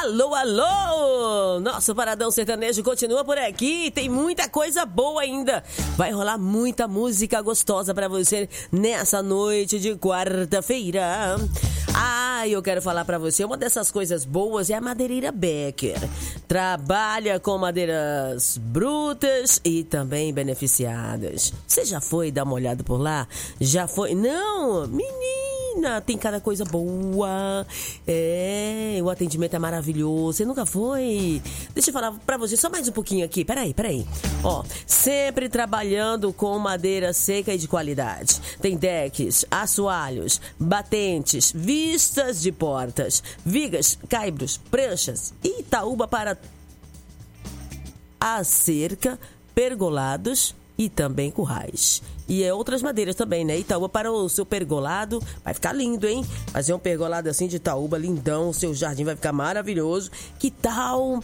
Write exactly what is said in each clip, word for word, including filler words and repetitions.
Alô, alô! Nosso Paradão Sertanejo continua por aqui. Tem muita coisa boa ainda. Vai rolar muita música gostosa pra você nessa noite de quarta-feira. Ah, eu quero falar pra você, uma dessas coisas boas é a Madeireira Becker. Trabalha com madeiras brutas e também beneficiadas. Você já foi dar uma olhada por lá? Já foi? Não, menina, tem cada coisa boa. É, o atendimento é maravilhoso. Você nunca foi? Deixa eu falar pra você só mais um pouquinho aqui. Peraí, peraí. Ó, sempre trabalhando com madeira seca e de qualidade. Tem decks, assoalhos, batentes, vistas de portas, vigas, caibros, pranchas e taúba para a cerca, pergolados e também currais. E é outras madeiras também, né? Itaúba para o seu pergolado. Vai ficar lindo, hein? Fazer um pergolado assim de Itaúba, lindão. O seu jardim vai ficar maravilhoso. Que tal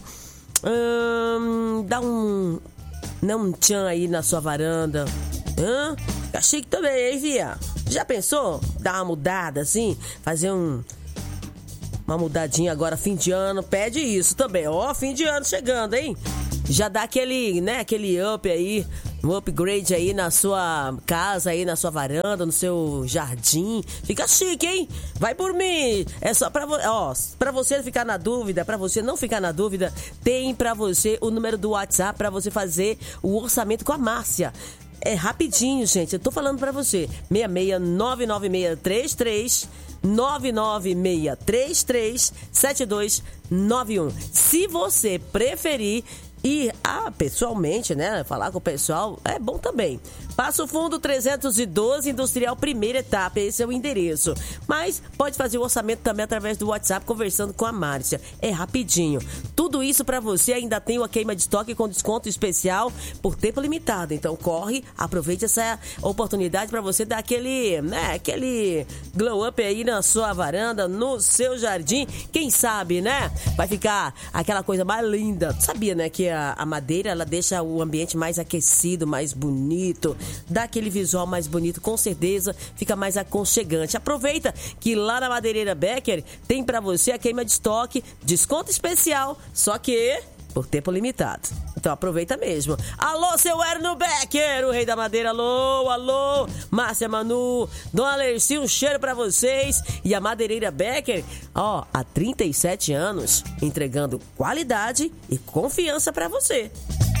hum, dar um... Não um tchan aí na sua varanda? Hã? Fica chique também, hein, Via? Já pensou? Dar uma mudada assim? Fazer um... Uma mudadinha agora, fim de ano. Pede isso também. Ó, fim de ano chegando, hein? Já dá aquele, né? Aquele up aí... Um upgrade aí na sua casa, aí na sua varanda, no seu jardim. Fica chique, hein? Vai por mim. É só pra, ó, pra você ficar na dúvida, pra você não ficar na dúvida, tem pra você o número do WhatsApp pra você fazer o orçamento com a Márcia. É rapidinho, gente. Eu tô falando pra você. seis seis nove nove seis três três nove nove seis três três sete dois nove um. Se você preferir ir ah, pessoalmente, né? Falar com o pessoal é bom também. Passo Fundo trezentos e doze, Industrial Primeira Etapa. Esse é o endereço. Mas pode fazer o orçamento também através do WhatsApp, conversando com a Márcia. É rapidinho. Tudo isso pra você. Ainda tem uma queima de estoque com desconto especial por tempo limitado. Então corre, aproveite essa oportunidade pra você dar aquele, né? Aquele glow up aí na sua varanda, no seu jardim. Quem sabe, né? Vai ficar aquela coisa mais linda. Sabia, né? Que a, a madeira, ela deixa o ambiente mais aquecido, mais bonito. Dá aquele visual mais bonito, com certeza fica mais aconchegante. Aproveita que lá na Madeireira Becker tem pra você a queima de estoque, desconto especial, só que por tempo limitado. Então aproveita mesmo. Alô, seu Erno Becker, o rei da madeira. Alô, alô, Márcia, Manu, Dona Lerci, um cheiro pra vocês. E a Madeireira Becker, ó, há trinta e sete anos, entregando qualidade e confiança pra você.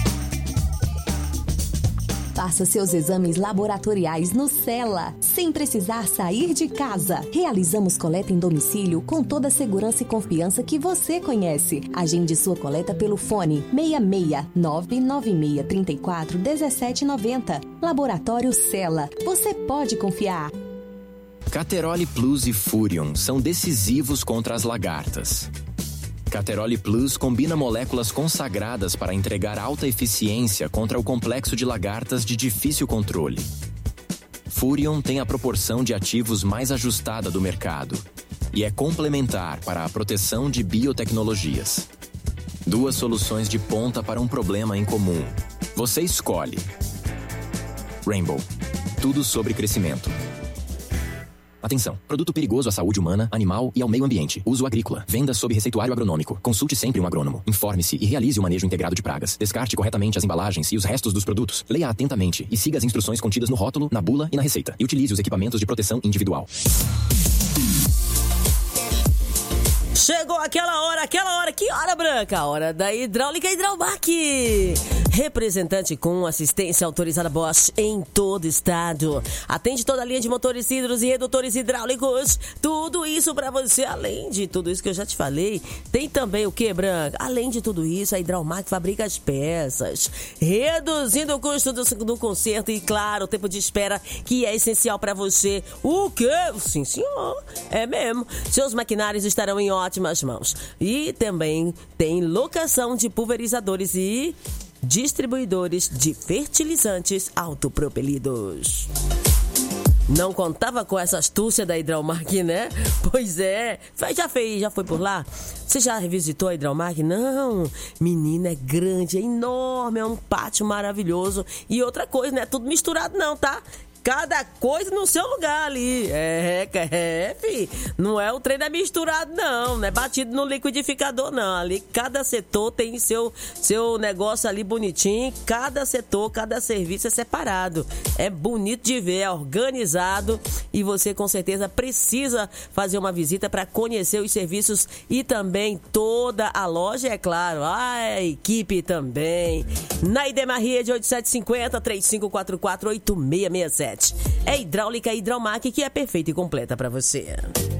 Faça seus exames laboratoriais no Cela, sem precisar sair de casa. Realizamos coleta em domicílio com toda a segurança e confiança que você conhece. Agende sua coleta pelo fone seis seis nove nove seis três quatro um sete nove zero. Laboratório Cela. Você pode confiar. Cateroli Plus e Furion são decisivos contra as lagartas. Cateroli Plus combina moléculas consagradas para entregar alta eficiência contra o complexo de lagartas de difícil controle. Furion tem a proporção de ativos mais ajustada do mercado e é complementar para a proteção de biotecnologias. Duas soluções de ponta para um problema em comum. Você escolhe. Rainbow. Tudo sobre crescimento. Atenção, produto perigoso à saúde humana, animal e ao meio ambiente. Uso agrícola. Venda sob receituário agronômico. Consulte sempre um agrônomo. Informe-se e realize o manejo integrado de pragas. Descarte corretamente as embalagens e os restos dos produtos. Leia atentamente e siga as instruções contidas no rótulo, na bula e na receita. E utilize os equipamentos de proteção individual. Chegou aquela hora, aquela hora, que hora, Branca? A hora da Hidráulica Hidraumac. Representante com assistência autorizada Bosch em todo o estado. Atende toda a linha de motores hidros e redutores hidráulicos. Tudo isso pra você, além de tudo isso que eu já te falei. Tem também o que, Branca? Além de tudo isso, a Hidraumac fabrica as peças, reduzindo o custo do, do conserto e, claro, o tempo de espera, que é essencial pra você. O quê? Sim, senhor. É mesmo. Seus maquinários estarão em ótimas mãos. E também tem locação de pulverizadores e distribuidores de fertilizantes autopropelidos. Não contava com essa astúcia da Hidraumac, né? Pois é. Já fez, já foi por lá? Você já revisitou a Hidraumac? Não. Menina, é grande, é enorme, é um pátio maravilhoso. E outra coisa, não é tudo misturado não, tá? cada coisa no seu lugar ali. É, é, fi. Não é o trem é misturado, não. Não é batido no liquidificador, não. Ali, cada setor tem seu, seu negócio ali bonitinho. Cada setor, cada serviço é separado. É bonito de ver, é organizado. E você, com certeza, precisa fazer uma visita para conhecer os serviços e também toda a loja, é claro. A equipe também. Na Idemar Rede, oito sete cinco zero, três cinco quatro quatro, oito seis seis sete. É hidráulica Hidromac, que é perfeita e completa para você.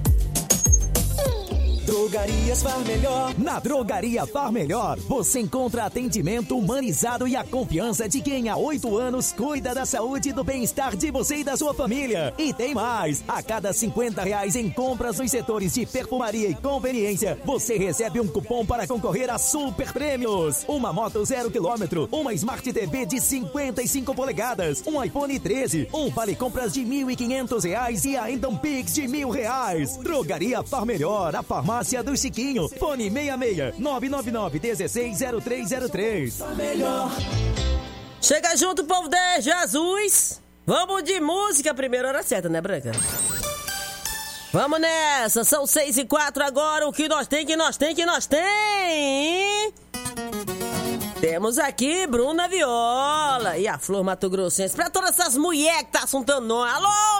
Drogarias Far Melhor. Na Drogaria Far Melhor, você encontra atendimento humanizado e a confiança de quem há oito anos cuida da saúde e do bem-estar de você e da sua família. E tem mais! A cada cinquenta reais em compras nos setores de perfumaria e conveniência, você recebe um cupom para concorrer a super prêmios. Uma moto zero quilômetro, uma Smart T V de cinquenta e cinco polegadas, um iPhone treze, um vale compras de mil e quinhentos reais e ainda um Pix de mil reais. Drogaria Far Melhor, a farmácia do Chiquinho. Fone seis seis nove nove nove um seis zero três zero três. Chega junto, povo de Jesus. Vamos de música. Primeira hora certa, né, Branca? Vamos nessa. São seis e quatro agora. O que nós tem, que nós tem, que nós tem. Temos aqui Bruna Viola e a Flor Mato Grossense. Pra todas essas mulheres que tá assuntando nós. Alô!